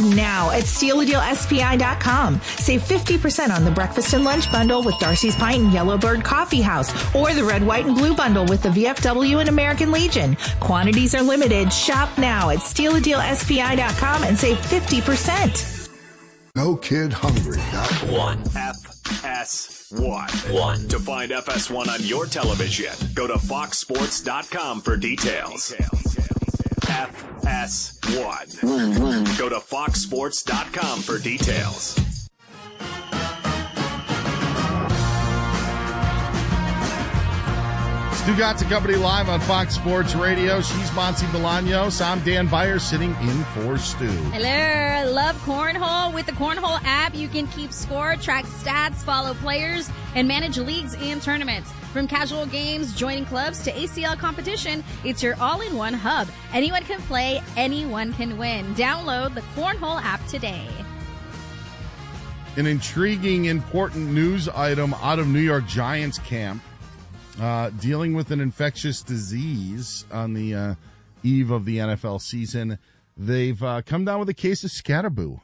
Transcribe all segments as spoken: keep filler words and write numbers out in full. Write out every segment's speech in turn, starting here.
now at steal a deal S P I dot com. Save fifty percent on the breakfast and lunch bundle with Darcy's Pint and Yellowbird Coffee House, or the red, white, and blue bundle with the V F W and American Legion. Quantities are limited. Shop now at steal a deal S P I dot com and save fifty percent. No Kid Hungry. One. F S one. One. To find F S one on your television, go to fox sports dot com for details. F S one. Go to fox sports dot com for details. Stugotz Company live on Fox Sports Radio. She's Monty Bolaños. I'm Dan Beyer sitting in for Stu. Hello. Love Cornhole. With the Cornhole app, you can keep score, track stats, follow players, and manage leagues and tournaments. From casual games, joining clubs, to A C L competition, it's your all-in-one hub. Anyone can play, anyone can win. Download the Cornhole app today. An intriguing, important news item out of New York Giants camp. Uh, dealing with an infectious disease on the uh, eve of the N F L season. They've uh, come down with a case of Scatterboo.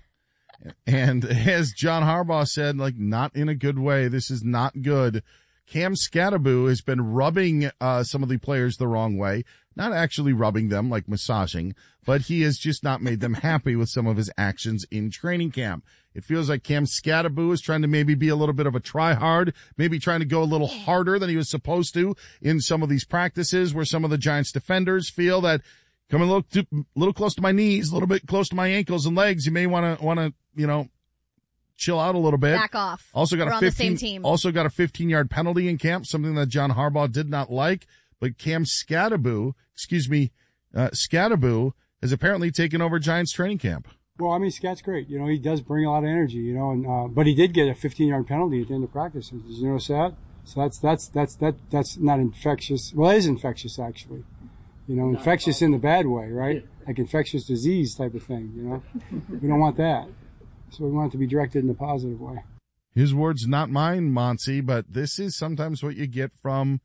And as John Harbaugh said, like, not in a good way. This is not good. Cam Scatterboo has been rubbing uh, some of the players the wrong way. Not actually rubbing them, like massaging, but he has just not made them happy with some of his actions in training camp. It feels like Cam Scatterboo is trying to maybe be a little bit of a try-hard, maybe trying to go a little harder than he was supposed to in some of these practices where some of the Giants defenders feel that coming a little, too, a little close to my knees, a little bit close to my ankles and legs, you may want to, want to, you know, chill out a little bit. Back off. Also got We're a on the fifteen, same team. Also got a fifteen-yard penalty in camp, something that John Harbaugh did not like. But Cam Scatterboo, excuse me, uh, Scatterboo has apparently taken over Giants training camp. Well, I mean, Scat's great. You know, he does bring a lot of energy, you know, and, uh, but he did get a fifteen-yard penalty at the end of practice. Did you notice that? So that's, that's, that's, that, that's not infectious. Well, it is infectious, actually. You know, infectious in the bad way, right? Like infectious disease type of thing, you know? We don't want that. So we want it to be directed in a positive way. His words, not mine, Monty, but this is sometimes what you get from,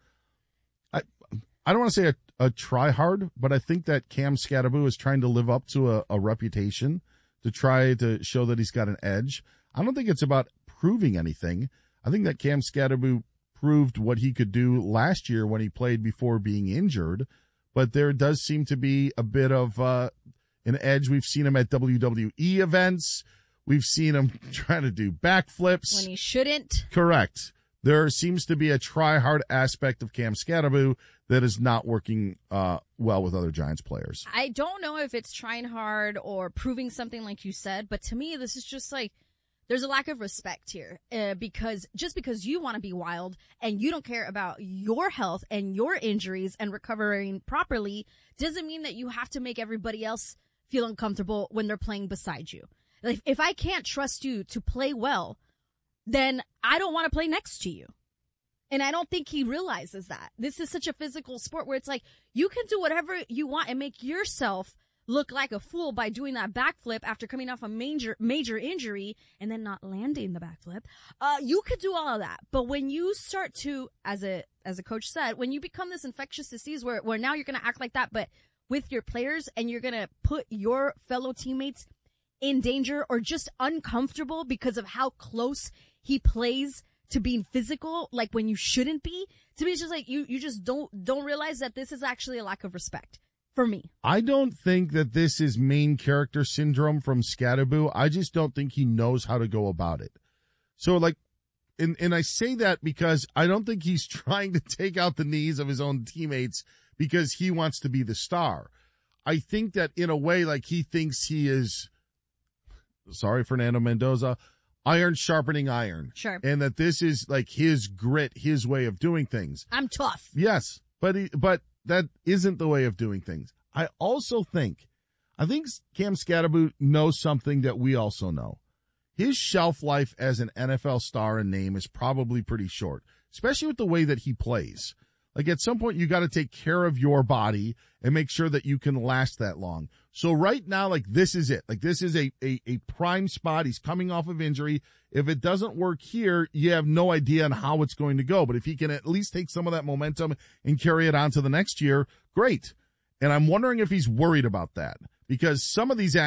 I, I don't want to say a, a try-hard, but I think that Cam Scatterboo is trying to live up to a, a reputation to try to show that he's got an edge. I don't think it's about proving anything. I think that Cam Scatterboo proved what he could do last year when he played before being injured, but there does seem to be a bit of uh, an edge. We've seen him at W W E events. We've seen him trying to do backflips. When he shouldn't. Correct. There seems to be a try-hard aspect of Cam Scatterboo that is not working uh, well with other Giants players. I don't know if it's trying hard or proving something like you said, but to me, this is just like, there's a lack of respect here uh, because just because you want to be wild and you don't care about your health and your injuries and recovering properly doesn't mean that you have to make everybody else feel uncomfortable when they're playing beside you. Like, if I can't trust you to play well, then I don't want to play next to you. And I don't think he realizes that. This is such a physical sport where it's like, you can do whatever you want and make yourself look like a fool by doing that backflip after coming off a major, major injury and then not landing the backflip. Uh, you could do all of that. But when you start to, as a, as a coach said, when you become this infectious disease where, where now you're going to act like that, but with your players and you're going to put your fellow teammates in danger or just uncomfortable because of how close he plays to being physical, like when you shouldn't be, to me it's just like you, you just don't, don't realize that this is actually a lack of respect for me. I don't think that this is main character syndrome from Scatterboo. I just don't think he knows how to go about it. So like, and, and I say that because I don't think he's trying to take out the knees of his own teammates because he wants to be the star. I think that in a way, like he thinks he is, sorry, Fernando Mendoza, iron sharpening iron. Sure. And that this is like his grit, his way of doing things. I'm tough. Yes, but he, but that isn't the way of doing things. I also think, I think Cam Scatterboo knows something that we also know. His shelf life as an N F L star and name is probably pretty short, especially with the way that he plays. Like at some point you got to take care of your body and make sure that you can last that long. So right now, like this is it. Like this is a, a, a prime spot. He's coming off of injury. If it doesn't work here, you have no idea on how it's going to go. But if he can at least take some of that momentum and carry it on to the next year, great. And I'm wondering if he's worried about that because some of these